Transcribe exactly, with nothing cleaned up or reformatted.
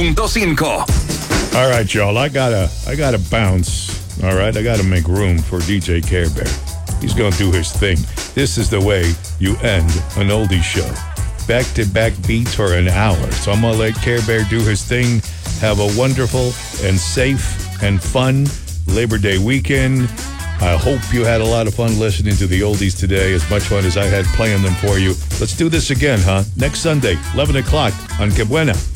punto cinco. All right, y'all. I gotta, I gotta bounce. All right, I gotta make room for D J Care Bear. He's gonna do his thing. This is the way you end an oldie show. Back-to-back beats for an hour. So I'm gonna let Care Bear do his thing. Have a wonderful and safe and fun Labor Day weekend. I hope you had a lot of fun listening to the oldies today, as much fun as I had playing them for you. Let's do this again, huh? Next Sunday, eleven o'clock on Que Buena.